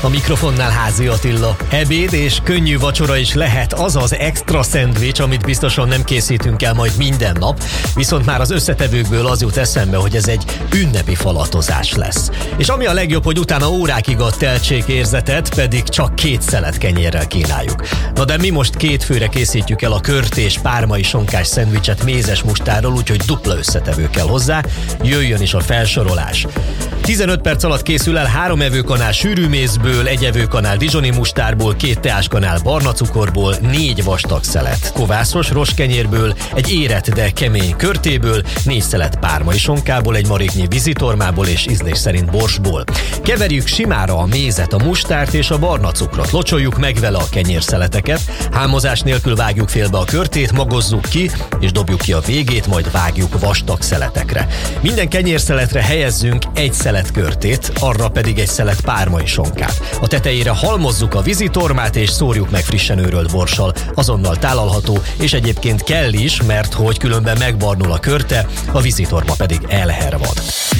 A mikrofonnál Házi Attila. Ebéd és könnyű vacsora is lehet az az extra szendvics, amit biztosan nem készítünk el majd minden nap, viszont már az összetevőkből az jut eszembe, hogy ez egy ünnepi falatozás lesz. És ami a legjobb, hogy utána órákig a teltségérzetet pedig csak 2 szelet kenyérrel kínáljuk. Na de mi most 2 főre készítjük el a körtés pármai sonkás szendvicset mézes mustárral, úgyhogy dupla összetevő kell hozzá, jöjjön is a felsorolás. 15 perc alatt készül el 3 evőkanál sűrűmézből, 1 evőkanál dizsoni mustárból, 2 teáskanál barna cukorból, 4 vastag szelet kovászos rostkenyérből, 1 érett, de kemény körtéből, 4 szelet pármai sonkából, 1 maréknyi vízitormából és ízlés szerint borsból. Keverjük simára a mézet, a mustárt és a barna cukrot, locsoljuk meg vele a kenyérszeleteket, hámozás nélkül vágjuk félbe a körtét, magozzuk ki és dobjuk ki a végét, majd vágjuk vastag szeletekre. Minden kenyérszeletre helyezzünk 1 szelet körtét, arra pedig 1 szelet pármai sonkát. A tetejére halmozzuk a vízitormát és szórjuk meg frissen őrölt borssal, azonnal tálalható, és egyébként kell is, mert hogy különben megbarnul a körte, a vízitorma pedig elhervad.